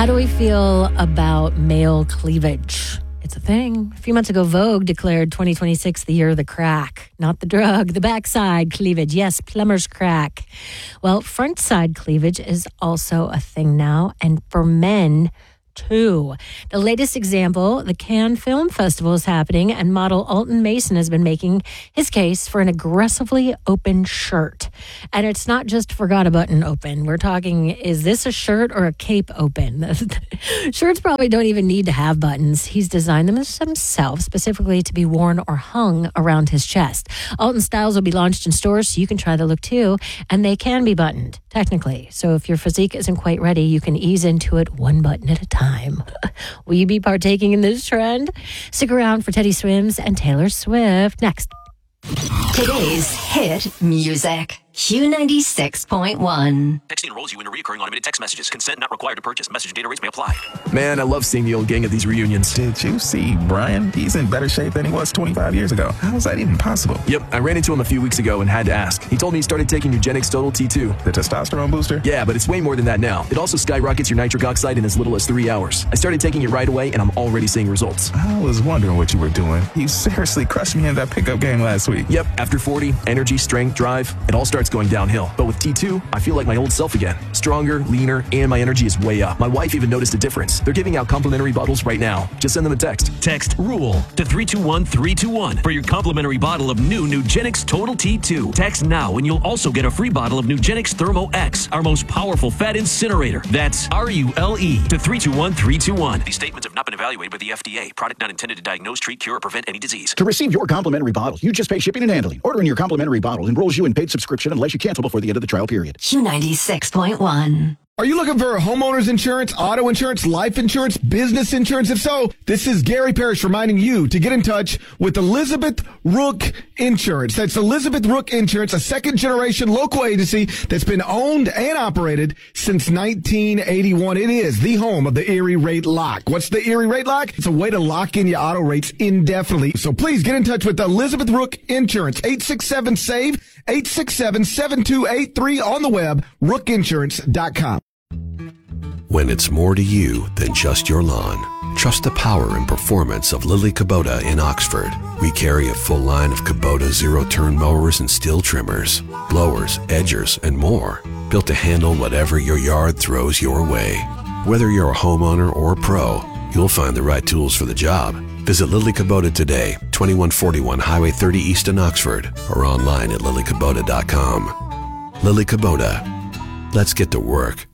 How do we feel about male cleavage? It's a thing. A few months ago, Vogue declared 2026 the year of the crack. Not the drug, the backside cleavage. Yes, plumber's crack. Well, front side cleavage is also a thing now, and for men, too. The latest example, the Cannes Film Festival is happening, and model Alton Mason has been making his case for an aggressively open shirt. And it's not just forgot a button open. We're talking, is this a shirt or a cape open? Shirts probably don't even need to have buttons. He's designed them himself, specifically to be worn or hung around his chest. Alton styles will be launched in stores, so you can try the look too, and they can be buttoned, technically. So if your physique isn't quite ready, you can ease into it one button at a time. Will you be partaking in this trend? Stick around for Teddy Swims and Taylor Swift next. Today's hit music. Q96.1. Texting enrolls you in a recurring automated text messages. Consent not required to purchase. Message and data rates may apply. Man, I love seeing the old gang at these reunions. Did you see Brian? He's in better shape than he was 25 years ago. How is that even possible? Yep, I ran into him a few weeks ago and had to ask. He told me he started taking Nugenix Total T2. The testosterone booster? Yeah, but it's way more than that now. It also skyrockets your nitric oxide in as little as 3 hours. I started taking it right away, and I'm already seeing results. I was wondering what you were doing. You seriously crushed me in that pickup game last week. Yep, after 40, energy, strength, drive, it all starts going downhill. But with T2, I feel like my old self again. Stronger, leaner, and my energy is way up. My wife even noticed a difference. They're giving out complimentary bottles right now. Just send them a text. Text RULE to 321-321 for your complimentary bottle of new Nugenix Total T2. Text now and you'll also get a free bottle of Nugenix Thermo X, our most powerful fat incinerator. That's RULE to 321-321. These statements have not been evaluated by the FDA. Product not intended to diagnose, treat, cure, or prevent any disease. To receive your complimentary bottle, you just pay shipping and handling. Ordering your complimentary bottle enrolls you in paid subscription unless you cancel before the end of the trial period. Q96.1. Are you looking for homeowners insurance, auto insurance, life insurance, business insurance? If so, this is Gary Parrish reminding you to get in touch with Elizabeth Rook Insurance. That's Elizabeth Rook Insurance, a second-generation local agency that's been owned and operated since 1981. It is the home of the Erie Rate Lock. What's the Erie Rate Lock? It's a way to lock in your auto rates indefinitely. So please get in touch with Elizabeth Rook Insurance, 867-SAVE, 867-7283 on the web, rookinsurance.com. When it's more to you than just your lawn, trust the power and performance of Lily Kubota in Oxford. We carry a full line of Kubota zero-turn mowers and steel trimmers, blowers, edgers, and more, built to handle whatever your yard throws your way. Whether you're a homeowner or a pro, you'll find the right tools for the job. Visit Lily Kubota today, 2141 Highway 30 East in Oxford, or online at lilykubota.com. Lily Kubota. Let's get to work.